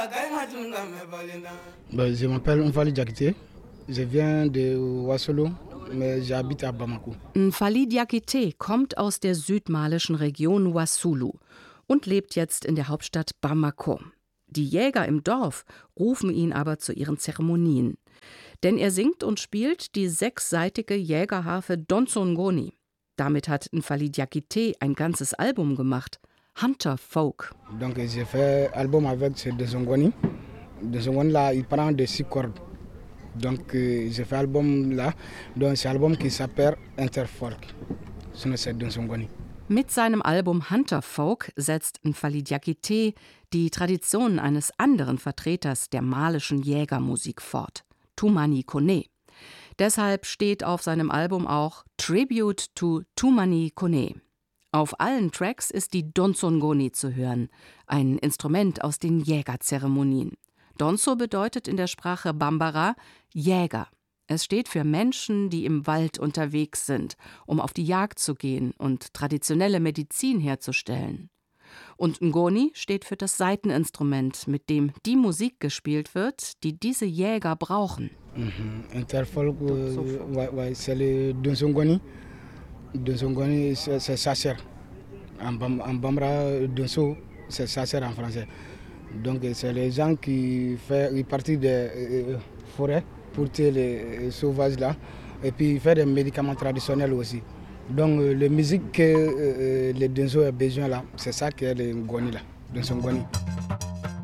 Je m'appelle Nfali Diakité. Je viens de Wasolo, mais j'habite à Bamako. Nfali Diakité kommt aus der südmalischen Region Wasulu und lebt jetzt in der Hauptstadt Bamako. Die Jäger im Dorf rufen ihn aber zu ihren Zeremonien. Denn er singt und spielt die 6-saitige Jägerharfe Donsongoni. Damit hat Nfali Diakité ein ganzes Album gemacht, Hunter Folk. Donc j'ai fait un album avec ce Donsongoni. Donsongoni là, il prend de 6 cordes. Donc j'ai fait un album là, donc c'est un album qui s'appelle Hunter Folk. C'est Donsongoni. Mit seinem Album Hunter Folk setzt Nfali Diakité die Traditionen eines anderen Vertreters der malischen Jägermusik fort, Toumani Koné. Deshalb steht auf seinem Album auch Tribute to Toumani Koné. Auf allen Tracks ist die Donsongoni zu hören, ein Instrument aus den Jägerzeremonien. Donso bedeutet in der Sprache Bambara Jäger. Es steht für Menschen, die im Wald unterwegs sind, um auf die Jagd zu gehen und traditionelle Medizin herzustellen. Und Ngoni steht für das Saiteninstrument, mit dem die Musik gespielt wird, die diese Jäger brauchen. Interfolk, c'est le Donsongoni. Donsongoni, c'est chasseur. En Bambara, Donso, c'est chasseur en français. Donc c'est les gens qui font partie des forêts pour tuer les sauvages là, et puis faire des médicaments traditionnels aussi. Donc la musique que les Donso a besoin là, c'est ça que est le Ngoni là, Donsongoni.